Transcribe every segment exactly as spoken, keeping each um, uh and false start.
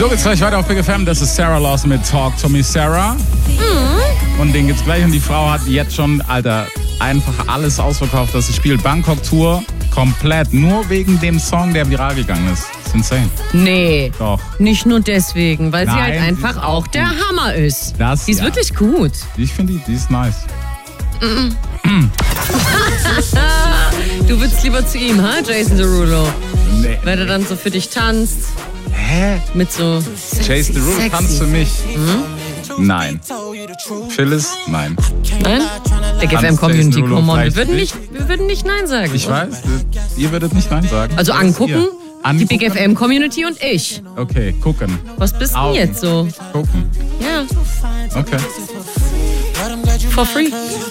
So geht's gleich weiter auf Big F M. Das ist Sarah Lawson mit Talk to Me Sarah. Mhm. Und den geht's gleich. Und die Frau hat jetzt schon, Alter, einfach alles ausverkauft, dass sie spielt. Bangkok-Tour komplett. Nur wegen dem Song, der viral gegangen ist. Das ist insane. Nee. Doch. Nicht nur deswegen, weil Nein, sie halt einfach auch, auch der Hammer ist. Das, die ist ja. wirklich gut. Ich finde, die, die ist nice. Mm. Du würdest lieber zu ihm, ha, Jason Derulo? Nee. Weil er dann so für dich tanzt. Hä? Mit so Jason Derulo sexy. tanzt für mich. Mhm. Nein. Phyllis? Nein. Nein? Der G F M-Community, come on. Wir würden, nicht, wir würden nicht Nein sagen. Ich oder? weiß, ihr würdet nicht Nein sagen. Also angucken, angucken, die Big F M-Community und ich. Okay, gucken. Was bist du jetzt so? Gucken. Ja. Okay. For free.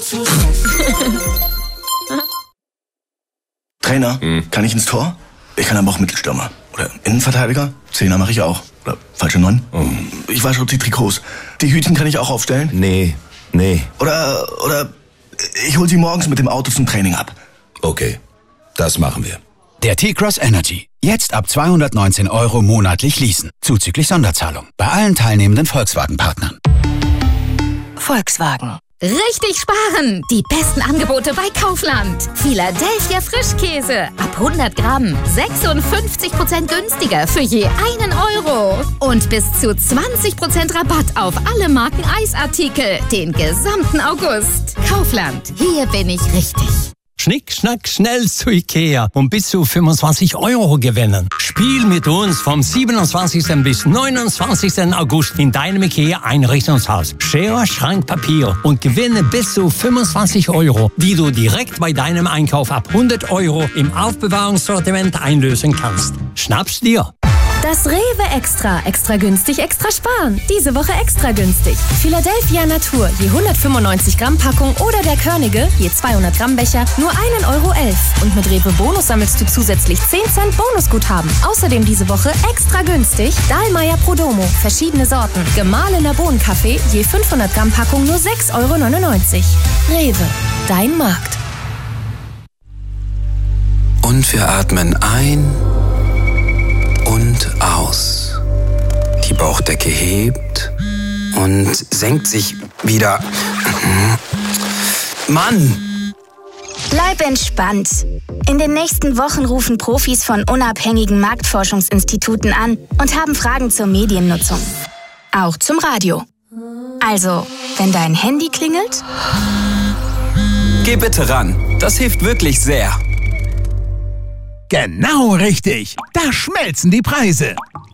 Trainer, hm. kann ich ins Tor? Ich kann aber auch Mittelstürmer. Oder Innenverteidiger? Zehner mache ich auch. Oder falsche Neun? Oh. Ich wasche die Trikots. Die Hütchen kann ich auch aufstellen? Nee, nee. Oder, oder ich hol sie morgens mit dem Auto zum Training ab. Okay, das machen wir. Der T-Cross Energy. Jetzt ab zweihundertneunzehn Euro monatlich leasen. Zuzüglich Sonderzahlung. Bei allen teilnehmenden Volkswagen-Partnern. Volkswagen. Richtig sparen! Die besten Angebote bei Kaufland. Philadelphia Frischkäse. Ab hundert Gramm. sechsundfünfzig Prozent günstiger für je einen Euro. Und bis zu zwanzig Prozent Rabatt auf alle Marken Eisartikel. Den gesamten August. Kaufland. Hier bin ich richtig. Schnick, schnack, schnell zu Ikea und bis zu fünfundzwanzig Euro gewinnen. Spiel mit uns vom siebenundzwanzigsten bis neunundzwanzigsten August in deinem Ikea-Einrichtungshaus. Schere, Schrank, Papier und gewinne bis zu fünfundzwanzig Euro, die du direkt bei deinem Einkauf ab hundert Euro im Aufbewahrungssortiment einlösen kannst. Schnapp's dir! Das Rewe Extra. Extra günstig, extra sparen. Diese Woche extra günstig. Philadelphia Natur, je hundertfünfundneunzig Gramm Packung oder der Körnige, je zweihundert Gramm Becher, nur ein Euro elf. Und mit Rewe Bonus sammelst du zusätzlich zehn Cent Bonusguthaben. Außerdem diese Woche extra günstig Dahlmeier Prodomo, verschiedene Sorten. Gemahlener Bohnenkaffee, je fünfhundert Gramm Packung nur sechs Euro neunundneunzig. Rewe, dein Markt. Und wir atmen ein und aus. Die Bauchdecke hebt und senkt sich wieder. Mann! Bleib entspannt. In den nächsten Wochen rufen Profis von unabhängigen Marktforschungsinstituten an und haben Fragen zur Mediennutzung. Auch zum Radio. Also, wenn dein Handy klingelt, geh bitte ran. Das hilft wirklich sehr. Genau richtig. Da schmelzen die Preise.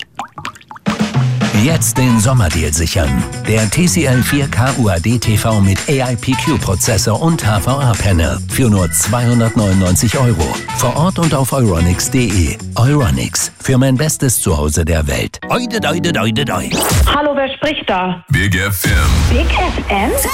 Jetzt den Sommerdeal sichern. Der T C L vier K U A D T V mit A I P Q-Prozessor und H V A-Panel für nur zweihundertneunundneunzig Euro. Vor Ort und auf euronics punkt de. Euronics, für mein bestes Zuhause der Welt. Oide, oide, oide, oide. Hallo, wer spricht da? Big F M. Big F M?